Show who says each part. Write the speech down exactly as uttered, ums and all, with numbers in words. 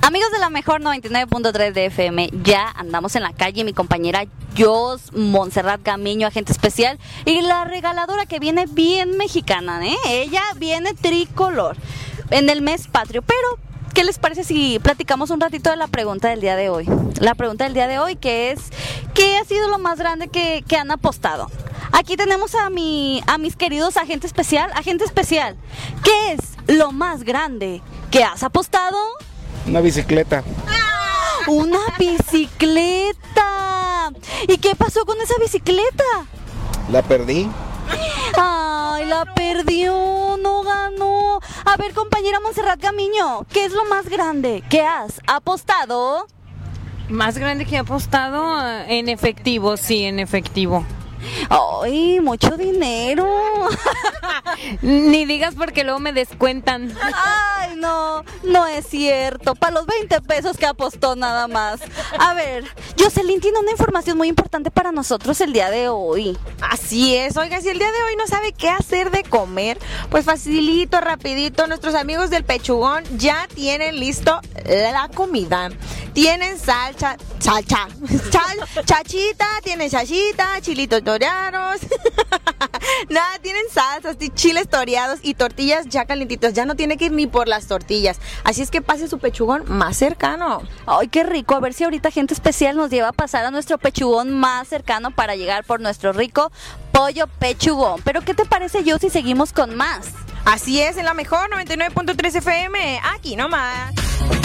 Speaker 1: Amigos de la mejor noventa y nueve punto tres de F M, ya andamos en la calle, mi compañera Jos Montserrat Gamiño, agente especial, y la regaladora que viene bien mexicana, ¿eh? Ella viene tricolor en el mes patrio, pero ¿qué les parece si platicamos un ratito de la pregunta del día de hoy? La pregunta del día de hoy que es, ¿qué ha sido lo más grande que, que han apostado? Aquí tenemos a mi, a mis queridos agente especial, agente especial, ¿qué es lo más grande que has apostado?
Speaker 2: Una bicicleta.
Speaker 1: ¡Una bicicleta! ¿Y qué pasó con esa bicicleta?
Speaker 2: La perdí.
Speaker 1: ¡Ay, la perdió! ¡No ganó! A ver, compañera Montserrat Gamiño, ¿qué es lo más grande que has apostado?
Speaker 3: Más grande que he apostado en efectivo, sí, en efectivo.
Speaker 1: ¡Ay, mucho dinero!
Speaker 3: Ni digas porque luego me descuentan.
Speaker 1: ¡Ay, no! No es cierto. Para los veinte pesos que apostó nada más. A ver, Jocelyn tiene una información muy importante para nosotros el día de hoy.
Speaker 4: Así es, oiga, si el día de hoy no sabe qué hacer de comer, pues facilito, rapidito, nuestros amigos del Pechugón ya tienen listo la comida. Tienen salsa, salsa, chal, chachita, tienen chachita, chilitos toreados, nada, tienen salsas, chiles toreados y tortillas ya calientitas, ya no tiene que ir ni por las tortillas, así es que pase su Pechugón más cercano.
Speaker 1: Ay, qué rico, a ver si ahorita gente especial nos lleva a pasar a nuestro Pechugón más cercano para llegar por nuestro rico pollo Pechugón. Pero ¿qué te parece, yo si seguimos con más?
Speaker 4: Así es, en la mejor noventa y nueve punto tres F M, aquí nomás.